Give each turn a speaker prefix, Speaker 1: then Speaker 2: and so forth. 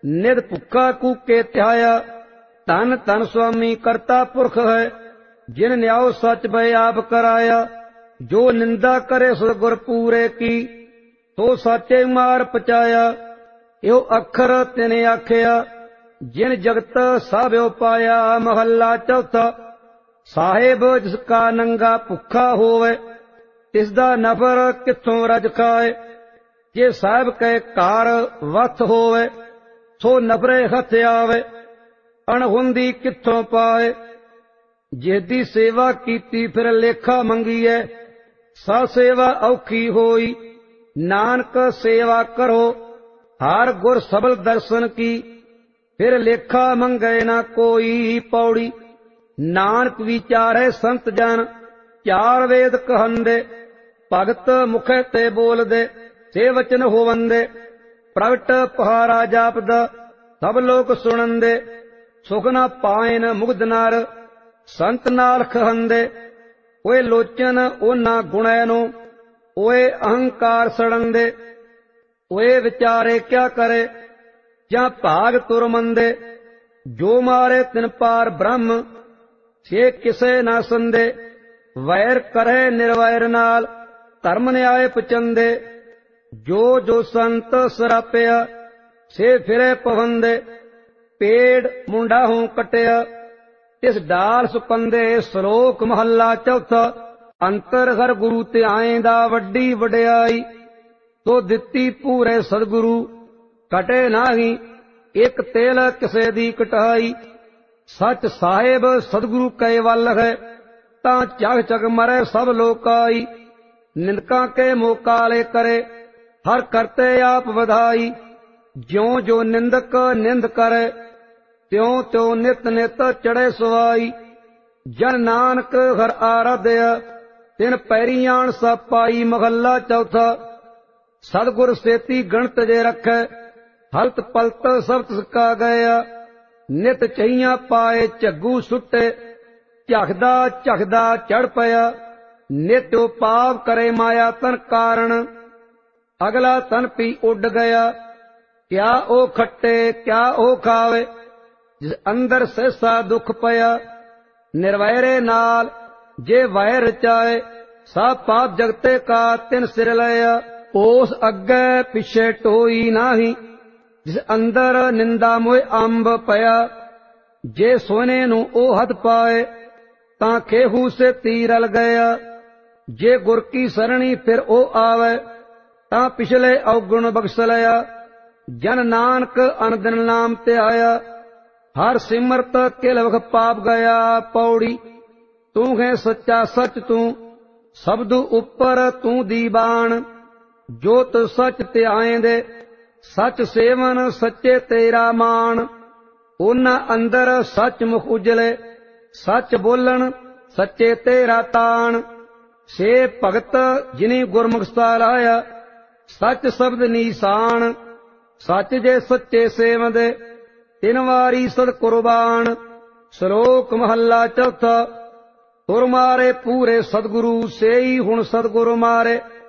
Speaker 1: निध भुखा कूके त्याया। धन धन स्वामी करता पुरख है, जिन न्याओ सच भय आप कराया। जो निंदा करे सतगुर पूरे की, तो साचे मार पचाया। यो अखर तिने आखिया, जिन जगत साभ्यो पाया। महला चौथा। साहेब जिसका नंगा भुखा होवे, तिसदा नफर किथों रज खाए। जे साहिब के कार वथ होवे, सो नफरे हथ आवे। अणहुंदी किथों पाए। जिसदी सेवा कीती फिर लेखा मंगीए, सा सेवा औखी होई। नानक सेवा करो, हार गुर सबल दर्शन की। फिर लेखा मंगे ना कोई। पौड़ी। नानक विचारे संत जन, चार वेद कहंदे। भगत मुखे ते बोलदे, से वचन होवंदे। प्रगट पहारा जापदा, सब लोक सुणंदे। सुख ना पाएन मुग्ध नर, संत नाल खहंदे। ओए लोचन ओना गुणै नो, ओए अहंकार सड़ंदे। ओए विचारे क्या करे, ਜਾਂ ਭਾਗ ਤੁਰ ਮੰਦੇ। ਜੋ ਮਾਰੇ ਤਿਨ ਪਾਰ ਬ੍ਰਹਮ, ਸੇ ਕਿਸੇ ਨਾ ਸੰਦੇ। ਵੈਰ ਕਰੇ ਨਿਰਵੈਰ ਨਾਲ, ਧਰਮ ਨਿਆਏ ਪਚੰਦੇ। ਜੋ ਜੋ ਸੰਤ ਸਰਾਪਿਆ, ਸੇ ਫਿਰੇ ਪਵੰਦੇ। ਪੇੜ ਮੁੰਡਾ ਹੂੰ ਕਟਿਆ, ਤਿਸ ਡਾਲ ਸੁਪੰਦੇ। ਸ਼ਲੋਕ ਮਹੱਲਾ ਚੌਥਾ। ਅੰਤਰ ਹਰ ਗੁਰੂ ਧਿਆਏਂਦਾ, ਵੱਡੀ ਵਡਿਆਈ ਤੋ ਦਿੱਤੀ ਪੂਰੇ ਸਤਿਗੁਰੂ। कटे नाही एक तेल किसे दी कटाई। सच साहेब सतगुरु कै वल है, तां जग जग मरे सब लोकाई। निंदका के मोकाले करे, हर करते आप बधाई। ज्यों जो निंदक निंद करे, त्यों त्यों नित नित चढ़े सुवाई। जन नानक हर आराध्य, तिन पैरियाण सब पाई। महला चौथा। सतगुर सेती गणत जे रखे, हलत पलत सब तिसका गया। नित चहिया पाए झग्गू सुटे, झखदा झखदा चढ़ पया। नित पाप करे माया तन कारण, अगला तन पी उड गया। क्या ओ खट्टे क्या ओ खावे, जिस अंदर सहसा दुख पया। निर्वैरे नाल जे वैर रचाए, सा पाप जगते का तिन सिर लया। ओस अग्गे पिछे टोई नाही, जिस अंदर निंदा मोह अंब पया। जे सोने नू ओ हथ पाए, तां खेहू से तीरल गया। जे गुर की सरणी फिर ओ आवे, तां पिछले अवगुण बख्श लया। जन नानक अनदिन नाम ते आया, हर सिमरत किल वख पाप गया। पौड़ी। तू है सच्चा सच तू, सबदु उपर तू दीवान। जोत सच ते आएंदे, सच सेवन सच्चे तेरा मान। ओना अंदर सच मुख उजले, सच बोलन सच्चे तेरा तान। से भगत जिनी गुरमुख लाया, सच शब्द नीसान। सच जे सच्चे सेवंदे, तिन वारी सद कुर्बान। श्लोक महला चौथा। तुर मारे पूरे सतगुरु, सेई हुण सतगुरु मारे।